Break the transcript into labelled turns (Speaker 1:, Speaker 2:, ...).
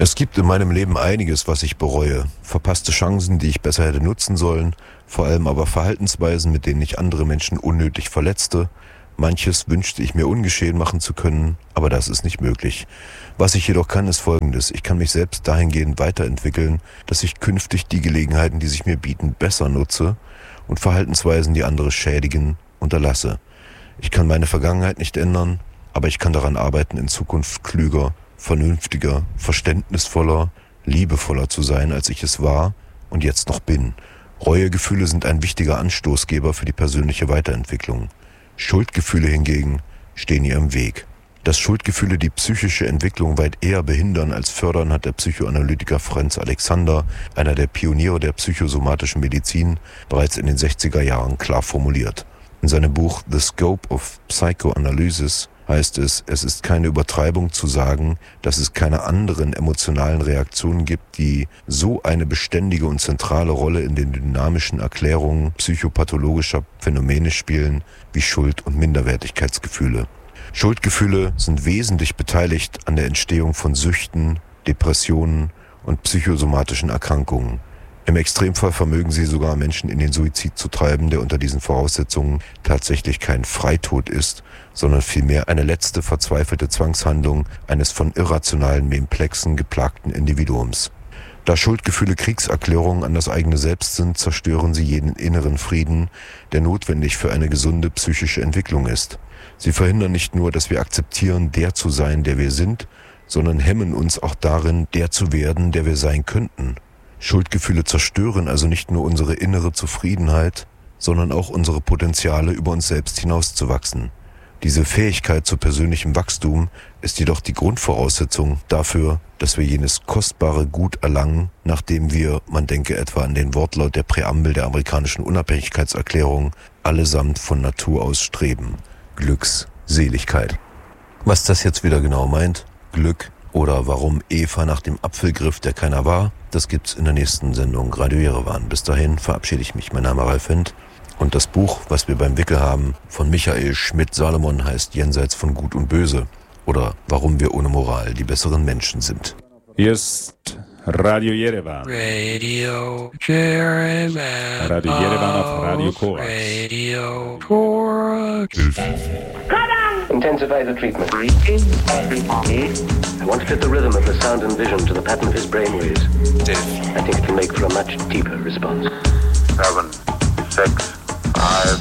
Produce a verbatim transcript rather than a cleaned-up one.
Speaker 1: Es gibt in meinem Leben einiges, was ich bereue. Verpasste Chancen, die ich besser hätte nutzen sollen, vor allem aber Verhaltensweisen, mit denen ich andere Menschen unnötig verletzte. Manches wünschte ich mir ungeschehen machen zu können, aber das ist nicht möglich. Was ich jedoch kann, ist Folgendes. Ich kann mich selbst dahingehend weiterentwickeln, dass ich künftig die Gelegenheiten, die sich mir bieten, besser nutze und Verhaltensweisen, die andere schädigen, unterlasse. Ich kann meine Vergangenheit nicht ändern, aber ich kann daran arbeiten, in Zukunft klüger, vernünftiger, verständnisvoller, liebevoller zu sein, als ich es war und jetzt noch bin. Reuegefühle sind ein wichtiger Anstoßgeber für die persönliche Weiterentwicklung. Schuldgefühle hingegen stehen ihr im Weg. Dass Schuldgefühle die psychische Entwicklung weit eher behindern als fördern, hat der Psychoanalytiker Franz Alexander, einer der Pioniere der psychosomatischen Medizin, bereits in den sechziger Jahren klar formuliert. In seinem Buch The Scope of Psychoanalysis heißt es, es ist keine Übertreibung zu sagen, dass es keine anderen emotionalen Reaktionen gibt, die so eine beständige und zentrale Rolle in den dynamischen Erklärungen psychopathologischer Phänomene spielen wie Schuld- und Minderwertigkeitsgefühle. Schuldgefühle sind wesentlich beteiligt an der Entstehung von Süchten, Depressionen und psychosomatischen Erkrankungen. Im Extremfall vermögen sie sogar Menschen in den Suizid zu treiben, der unter diesen Voraussetzungen tatsächlich kein Freitod ist, sondern vielmehr eine letzte verzweifelte Zwangshandlung eines von irrationalen Memplexen geplagten Individuums. Da Schuldgefühle Kriegserklärungen an das eigene Selbst sind, zerstören sie jeden inneren Frieden, der notwendig für eine gesunde psychische Entwicklung ist. Sie verhindern nicht nur, dass wir akzeptieren, der zu sein, der wir sind, sondern hemmen uns auch darin, der zu werden, der wir sein könnten. Schuldgefühle zerstören also nicht nur unsere innere Zufriedenheit, sondern auch unsere Potenziale, über uns selbst hinauszuwachsen. Diese Fähigkeit zu persönlichem Wachstum ist jedoch die Grundvoraussetzung dafür, dass wir jenes kostbare Gut erlangen, nachdem wir, man denke etwa an den Wortlaut der Präambel der amerikanischen Unabhängigkeitserklärung, allesamt von Natur aus streben. Glückseligkeit. Was das jetzt wieder genau meint, Glück oder warum Eva nach dem Apfel griff, der keiner war, das gibt's in der nächsten Sendung Radio Jerewan. Bis dahin verabschiede ich mich. Mein Name ist Ralf Wendt und das Buch, was wir beim Wickel haben, von Michael Schmidt-Salomon heißt Jenseits von Gut und Böse oder Warum wir ohne Moral die besseren Menschen sind.
Speaker 2: Hier ist Radio Jerewan.
Speaker 3: Radio Jerewan.
Speaker 2: Radio Jerewan auf Radio Korax.
Speaker 3: Radio Korax.
Speaker 4: Intensify the treatment. I want to fit the rhythm of the sound and vision to the pattern of his brainwaves. I think it can make for a much deeper response.
Speaker 5: Seven, six, five,